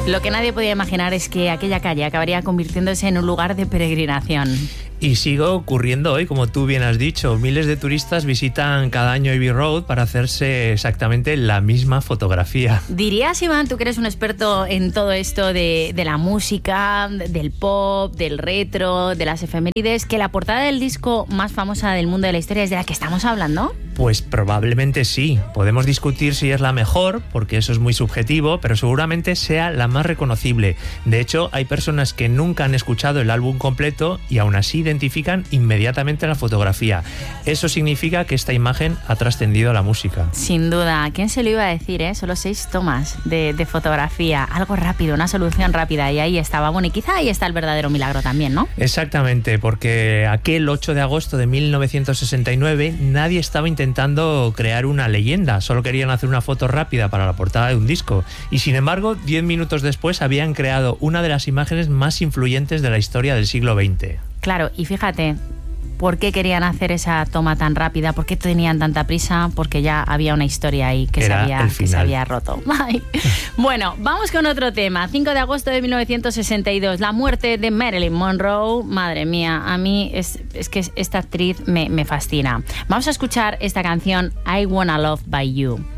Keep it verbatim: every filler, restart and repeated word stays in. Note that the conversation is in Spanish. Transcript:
Lo que nadie podía imaginar es que aquella calle acabaría convirtiéndose en un lugar de peregrinación. Y sigue ocurriendo hoy, como tú bien has dicho. Miles de turistas visitan cada año Abbey Road para hacerse exactamente la misma fotografía. ¿Dirías, Iván, tú que eres un experto en todo esto de, de la música, del pop, del retro, de las efemérides, que la portada del disco más famosa del mundo de la historia es de la que estamos hablando? Pues probablemente sí. Podemos discutir si es la mejor, porque eso es muy subjetivo, pero seguramente sea la más reconocible. De hecho, hay personas que nunca han escuchado el álbum completo y aún así identifican inmediatamente la fotografía. Eso significa que esta imagen ha trascendido a la música. Sin duda. ¿Quién se lo iba a decir, eh? Solo seis tomas de, de fotografía. Algo rápido, una solución rápida. Y ahí estaba. Bueno, y quizá ahí está el verdadero milagro también, ¿no? Exactamente, porque aquel ocho de agosto de mil novecientos sesenta y nueve nadie estaba intentando crear una leyenda. Solo querían hacer una foto rápida para la portada de un disco. Y sin embargo, diez minutos después habían creado una de las imágenes más influyentes de la historia del siglo veinte. Claro, y fíjate, ¿por qué querían hacer esa toma tan rápida? ¿Por qué tenían tanta prisa? Porque ya había una historia ahí que, se había, que se había roto. Ay. Bueno, vamos con otro tema. cinco de agosto de mil novecientos sesenta y dos, la muerte de Marilyn Monroe. Madre mía, a mí es, es que esta actriz me, me fascina. Vamos a escuchar esta canción, I Wanna Love By You.